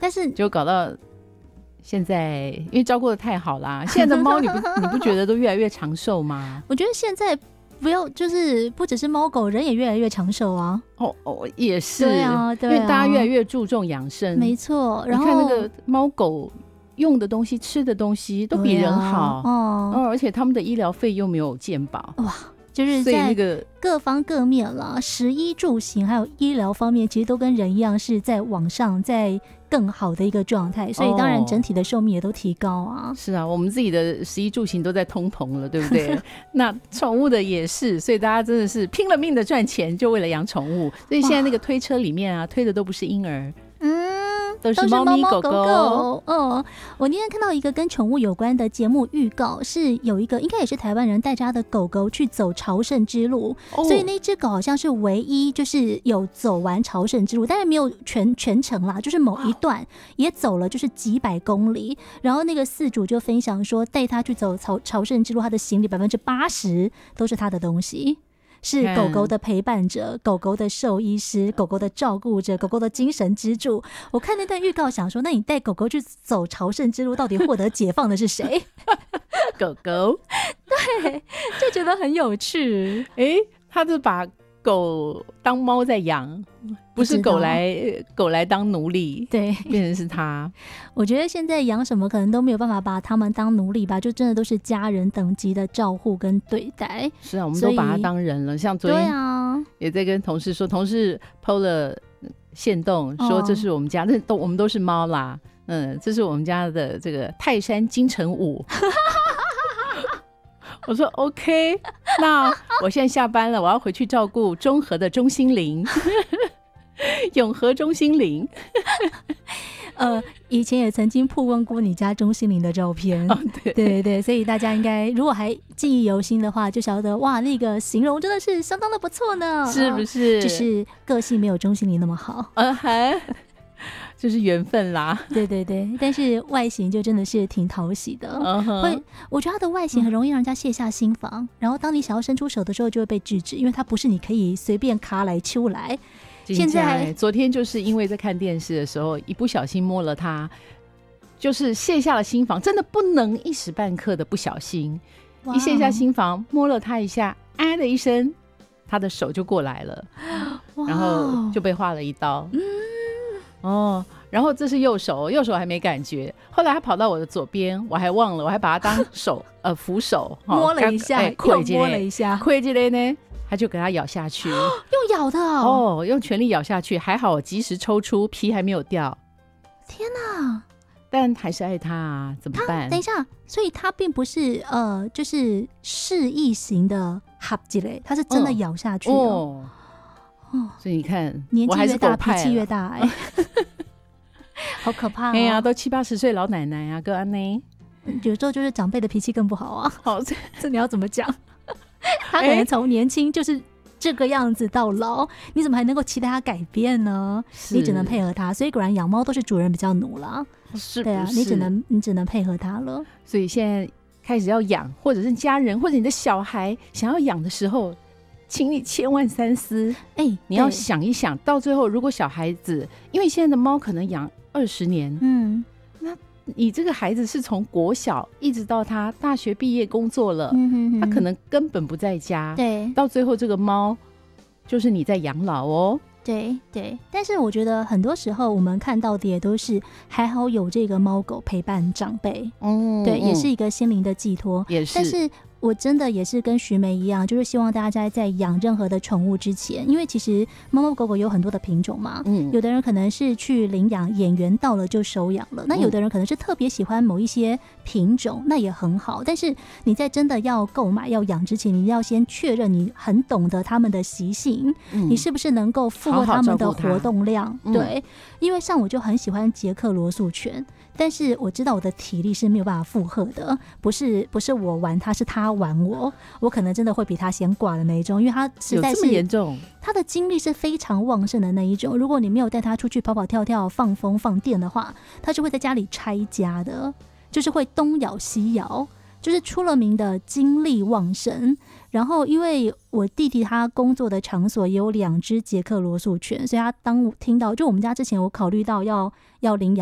但是就搞到现在，因为照顾的太好啦，现在的猫你不觉得都越来越长寿吗？ 我觉得现在不要，就是不只是猫狗，人也越来越长寿啊。 也是， 对啊， 因为大家越来越注重养生， 没错。然后你看那个猫狗用的东西、吃的东西都比人好，而且他们的医疗费又没有健保， 哇，就是在各方各面啦，食衣住行还有医疗方面，其实都跟人一样是在往上，在更好的一个状态，所以当然整体的寿命也都提高啊。 是啊，我们自己的食衣住行都在通膨了，对不对？那宠物的也是，所以大家真的是拼了命的赚钱，就为了养宠物。所以现在那个推车里面啊，推的都不是婴儿，都是猫咪狗狗。 我那天看到一个跟宠物有关的节目预告，是有一个应该也是台湾人带着他的狗狗去走朝圣之路，所以那只狗好像是唯一就是有走完朝圣之路，但是没有全程啦，就是某一段也走了就是几百公里。然后那个饲主就分享说，带他去走朝圣之路，他的行李80%都是他的东西。是狗狗的陪伴者，狗狗的兽医师，狗狗的照顾者，狗狗的精神支柱。我看那段预告想说，那你带狗狗去走朝圣之路，到底获得解放的是谁？ 狗狗。 对，就觉得很有趣。 他就把狗当猫在养，不是狗来当奴隶， 对， 变成是他。 我觉得现在养什么可能都没有办法把他们当奴隶吧，就真的都是家人等级的照护跟对待。 是啊，我们都把它当人了。像昨天也在跟同事说，同事 PO 了限动说这是我们家，我们都是猫啦，这是我们家的这个泰山金城武。我说 OK， 那我现在下班了，我要回去照顾中和的钟心凌，永和钟心凌。 以前也曾经曝光过你家钟心凌的照片，对，所以大家应该如果还记忆犹新的话，就晓得哇，那个形容真的是相当的不错呢， 是不是？ 就是个性没有钟心凌那么好， 就是缘分啦。 对，但是外形就真的是挺讨喜的。我觉得他的外形很容易让人家卸下心防，然后当你想要伸出手的时候就会被制止，因为他不是你可以随便卡来揪来。现在昨天就是因为在看电视的时候一不小心摸了他，就是卸下了心防，真的不能一时半刻的不小心，一卸下心防摸了他一下，的一声他的手就过来了，然后就被划了一刀。然后这是右手还没感觉，后来他跑到我的左边，我还忘了，我还把他当扶手摸了一下，又摸了一下， 亏起来呢，他就给他咬下去， 用咬的用全力咬下去，还好我及时抽出，皮还没有掉。 天哪！ 但还是爱他啊，怎么办？ 等一下，所以他并不是就是示意型的哈吉嘞，他是真的咬下去所以你看， 年纪越大脾气越大，好可怕。 哎呀，都70、80岁老奶奶啊，哥安呢？ 有时候就是长辈的脾气更不好啊。好，这你要怎么讲？他可能从年轻就是这个样子到老，你怎么还能够期待他改变呢？你只能配合他。所以果然养猫都是主人比较奴啦。 是， 对啊，你只能配合他了。 所以现在开始要养，或者是家人或者你的小孩想要养的时候，请你千万三思。你要想一想，到最后如果小孩子，因为现在的猫可能养20年，那你这个孩子是从国小一直到他大学毕业工作了，他可能根本不在家， 对， 到最后这个猫就是你在养老哦。 对，但是我觉得很多时候我们看到的也都是还好有这个猫狗陪伴长辈，对，也是一个心灵的寄托， 也是。 但是我真的也是跟徐梅一样，就是希望大家在养任何的宠物之前，因为其实猫猫狗狗有很多的品种嘛，有的人可能是去领养，眼缘到了就收养了，那有的人可能是特别喜欢某一些品种，那也很好。但是你在真的要购买要养之前，你要先确认你很懂得他们的习性，你是不是能够负荷他们的活动量，对，因为像我就很喜欢捷克罗素犬，但是我知道我的体力是没有办法负荷的，不是我玩它，是它玩我可能真的会比它先挂的那一种，因为它实在是有这么严重， 它的精力是非常旺盛的那一种。如果你没有带它出去跑跑跳跳、放风放电的话，它是会在家里拆家的，就是会东咬西咬，就是出了名的精力旺盛。然后因为我弟弟他工作的场所也有2只捷克罗素犬，所以他当听到就我们家之前有考虑到要领养